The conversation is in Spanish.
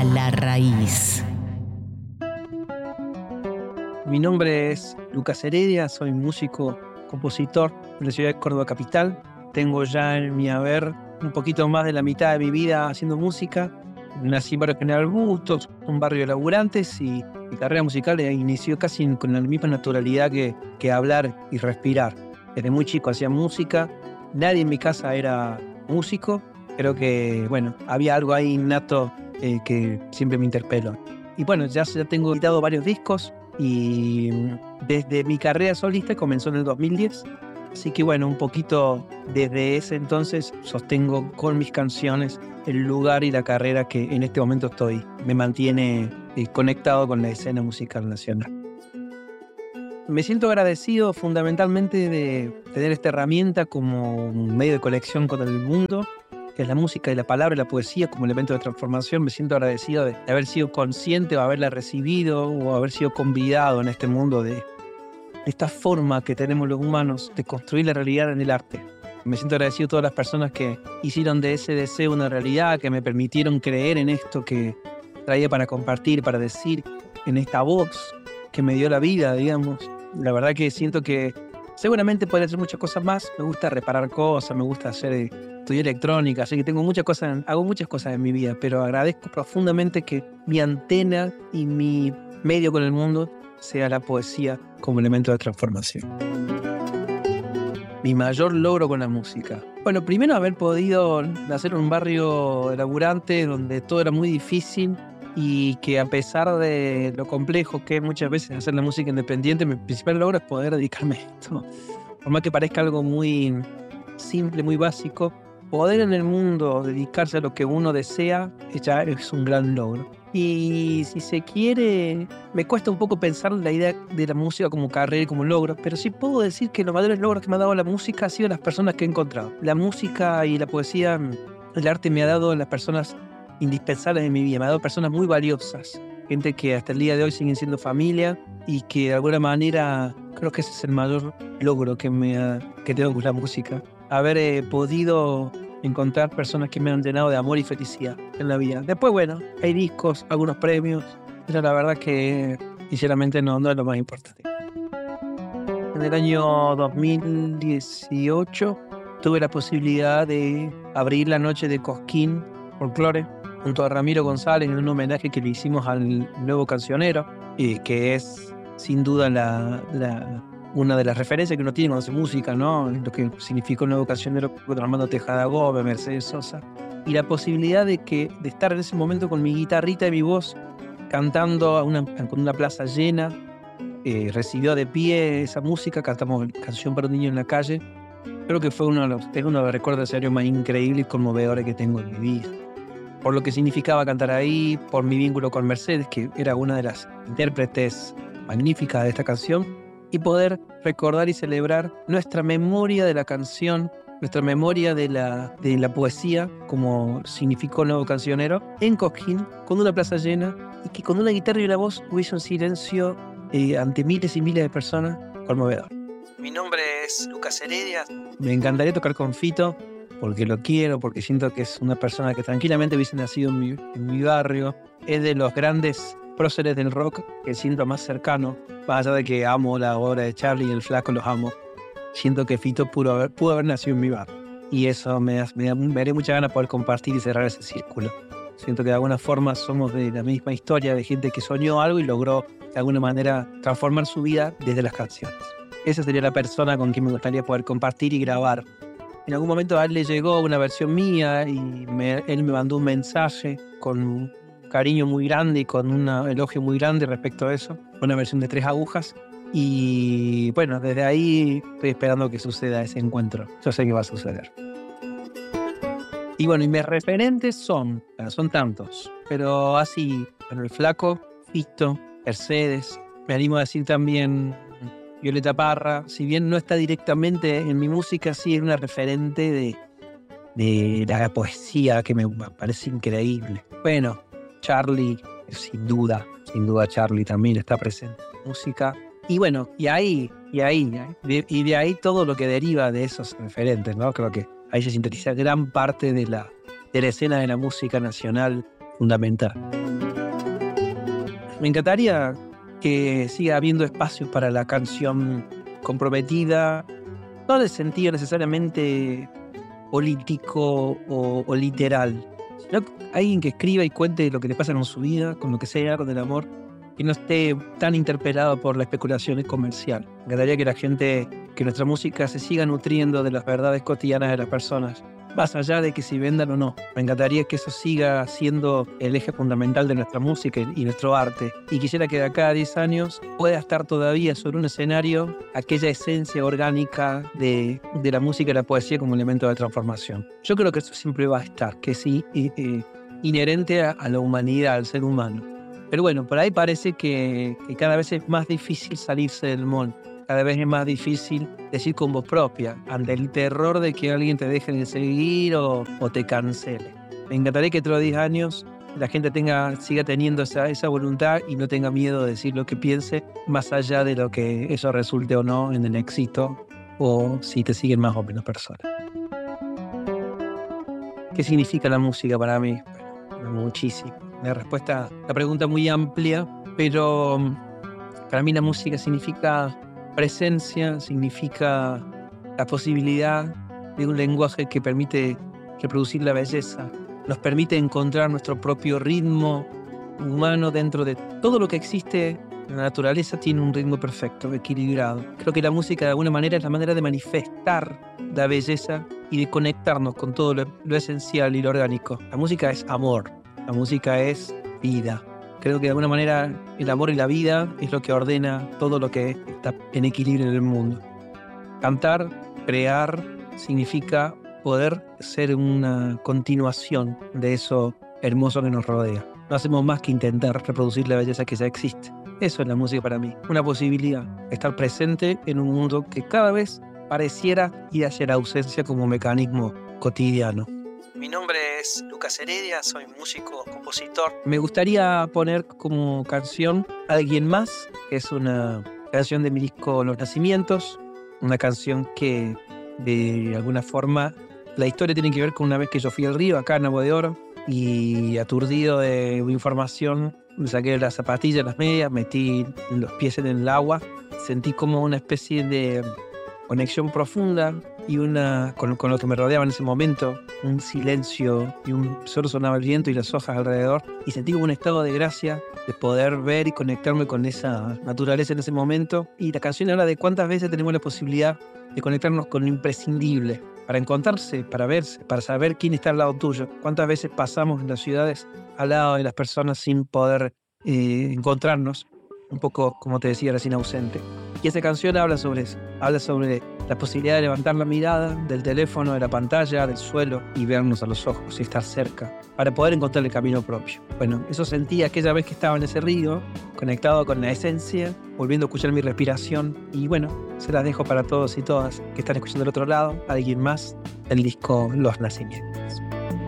a la raíz. Mi nombre es Lucas Heredia, soy músico, compositor de la ciudad de Córdoba capital. Tengo ya en mi haber un poquito más de la mitad de mi vida haciendo música. Nací en Barrio General Bustos, un barrio de laburantes, y mi carrera musical inició casi con la misma naturalidad que hablar y respirar. Desde muy chico hacía música, nadie en mi casa era músico. Creo que, había algo ahí innato que siempre me interpeló. Y bueno, ya tengo editado varios discos y desde mi carrera solista comenzó en el 2010. Así que un poquito desde ese entonces sostengo con mis canciones el lugar y la carrera que en este momento me mantiene conectado con la escena musical nacional. Me siento agradecido fundamentalmente de tener esta herramienta como un medio de conexión con el mundo, que es la música y la palabra y la poesía como elemento de transformación. Me siento agradecido de haber sido consciente o haberla recibido o haber sido convidado en este mundo de esta forma que tenemos los humanos de construir la realidad en el arte. Me siento agradecido a todas las personas que hicieron de ese deseo una realidad, que me permitieron creer en esto que traía para compartir, para decir, en esta voz que me dio la vida, digamos. La verdad que siento que seguramente podría hacer muchas cosas más. Me gusta reparar cosas, me gusta estudiar electrónica, así que hago muchas cosas en mi vida, pero agradezco profundamente que mi antena y mi medio con el mundo sea la poesía como elemento de transformación. Mi mayor logro con la música. Primero haber podido nacer en un barrio laburante donde todo era muy difícil y que a pesar de lo complejo que es muchas veces hacer la música independiente, mi principal logro es poder dedicarme a esto. Por más que parezca algo muy simple, muy básico, poder en el mundo dedicarse a lo que uno desea ya es un gran logro. Y si se quiere, me cuesta un poco pensar la idea de la música como carrera y como logro, pero sí puedo decir que los mayores logros que me ha dado la música han sido las personas que he encontrado. La música y la poesía, el arte me ha dado las personas indispensables en mi vida, me ha dado personas muy valiosas, gente que hasta el día de hoy siguen siendo familia y que de alguna manera creo que ese es el mayor logro que tengo con la música. Haber podido encontrar personas que me han llenado de amor y felicidad en la vida. Después, hay discos, algunos premios, pero la verdad que sinceramente no es lo más importante. En el año 2018 tuve la posibilidad de abrir la noche de Cosquín Folklore junto a Ramiro González en un homenaje que le hicimos al nuevo cancionero, que es sin duda una de las referencias que uno tiene cuando hace música, ¿no? Lo que significó el nuevo cancionero con Armando Tejada Gómez, Mercedes Sosa. Y la posibilidad de estar en ese momento con mi guitarrita y mi voz cantando con una plaza llena. Recibió de pie esa música, cantamos Canción para un niño en la calle. Creo que fue uno de los recuerdos serios más increíbles y conmovedores que tengo en mi vida. Por lo que significaba cantar ahí, por mi vínculo con Mercedes, que era una de las intérpretes magníficas de esta canción, y poder recordar y celebrar nuestra memoria de la canción, nuestra memoria de la poesía, como significó el nuevo cancionero, en Cosquín, con una plaza llena, y que con una guitarra y una voz hubiese un silencio ante miles y miles de personas conmovedor. Mi nombre es Lucas Heredia. Me encantaría tocar con Fito, porque lo quiero, porque siento que es una persona que tranquilamente hubiese nacido en mi barrio. Es de los grandes próceres del rock que siento más cercano, más allá de que amo la obra de Charlie y el Flaco, los amo. Siento que Fito pudo haber nacido en mi barrio. Y eso me daría mucha ganas poder compartir y cerrar ese círculo. Siento que de alguna forma somos de la misma historia, de gente que soñó algo y logró de alguna manera transformar su vida desde las canciones. Esa sería la persona con quien me gustaría poder compartir y grabar. En algún momento a él le llegó una versión mía y él me mandó un mensaje con un cariño muy grande y con un elogio muy grande respecto a eso. Una versión de 3 agujas. Y desde ahí estoy esperando que suceda ese encuentro. Yo sé que va a suceder. Y mis referentes son tantos, pero así, el Flaco, Fito, Mercedes, me animo a decir también Violeta Parra, si bien no está directamente en mi música, sí es una referente de la poesía que me parece increíble. Charlie, sin duda Charlie también está presente en la música. Y de ahí todo lo que deriva de esos referentes, ¿no? Creo que ahí se sintetiza gran parte de la escena de la música nacional fundamental. Me encantaría que siga habiendo espacios para la canción comprometida, no en el sentido necesariamente político o literal, sino alguien que escriba y cuente lo que le pasa con su vida, con lo que sea, con el amor, y no esté tan interpelado por la especulación comercial. Me encantaría que la gente, que nuestra música se siga nutriendo de las verdades cotidianas de las personas, más allá de que si vendan o no. Me encantaría que eso siga siendo el eje fundamental de nuestra música y nuestro arte. Y quisiera que de acá a 10 años pueda estar todavía sobre un escenario aquella esencia orgánica de la música y la poesía como elemento de transformación. Yo creo que eso siempre va a estar, que es inherente a la humanidad, al ser humano. Pero bueno, por ahí parece que cada vez es más difícil salirse del molde. Cada vez es más difícil decir con voz propia, ante el terror de que alguien te deje de seguir o te cancele. Me encantaría que dentro de 10 años la gente siga teniendo esa voluntad y no tenga miedo de decir lo que piense, más allá de lo que eso resulte o no en el éxito o si te siguen más o menos personas. ¿Qué significa la música para mí? Bueno, muchísimo. La pregunta muy amplia, pero para mí la música significa presencia, significa la posibilidad de un lenguaje que permite reproducir la belleza, nos permite encontrar nuestro propio ritmo humano dentro de todo lo que existe. La naturaleza tiene un ritmo perfecto, equilibrado. Creo que la música de alguna manera es la manera de manifestar la belleza y de conectarnos con todo lo esencial y lo orgánico. La música es amor, la música es vida. Creo que de alguna manera el amor y la vida es lo que ordena todo lo que está en equilibrio en el mundo. Cantar, crear, significa poder ser una continuación de eso hermoso que nos rodea. No hacemos más que intentar reproducir la belleza que ya existe. Eso es la música para mí, una posibilidad, estar presente en un mundo que cada vez pareciera ir hacia la ausencia como mecanismo cotidiano. Mi nombre es Lucas Heredia, soy músico, compositor. Me gustaría poner como canción Alguien Más, que es una canción de mi disco Los Nacimientos, una canción que de alguna forma la historia tiene que ver con una vez que yo fui al río, acá en Agua de Oro, y aturdido de información, me saqué las zapatillas, las medias, metí los pies en el agua, sentí como una especie de conexión profunda y con lo que me rodeaba en ese momento, un silencio y solo sonaba el viento y las hojas alrededor, y sentí como un estado de gracia de poder ver y conectarme con esa naturaleza en ese momento. Y la canción habla de cuántas veces tenemos la posibilidad de conectarnos con lo imprescindible, para encontrarse, para verse, para saber quién está al lado tuyo. Cuántas veces pasamos en las ciudades al lado de las personas sin poder encontrarnos, un poco, como te decía, recién ausente. Y esa canción habla sobre eso, habla sobre la posibilidad de levantar la mirada del teléfono, de la pantalla, del suelo y vernos a los ojos y estar cerca para poder encontrar el camino propio. Bueno, eso sentí aquella vez que estaba en ese río, conectado con la esencia, volviendo a escuchar mi respiración. Y bueno, se las dejo para todos y todas que están escuchando del otro lado, Alguien Más, el disco Los Nacimientos.